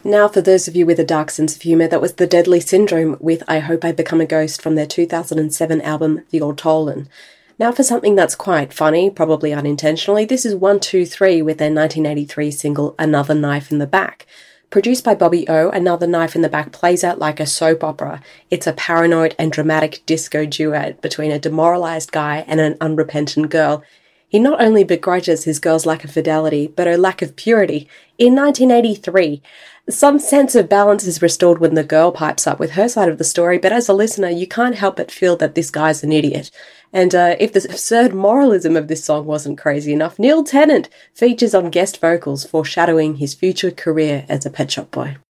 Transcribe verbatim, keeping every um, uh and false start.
Now, for those of you with a dark sense of humour, that was The Deadly Syndrome with I Hope I Become a Ghost from their two thousand seven album, The Ortolan. Now for something that's quite funny, probably unintentionally, this is one two three with their nineteen eighty-three single Another Knife in the Back. Produced by Bobby O, Another Knife in the Back plays out like a soap opera. It's a paranoid and dramatic disco duet between a demoralised guy and an unrepentant girl. He not only begrudges his girl's lack of fidelity, but her lack of purity. In nineteen eighty-three, some sense of balance is restored when the girl pipes up with her side of the story, but as a listener, you can't help but feel that this guy's an idiot. And uh, if the absurd moralism of this song wasn't crazy enough, Neil Tennant features on guest vocals, foreshadowing his future career as a Pet Shop Boy.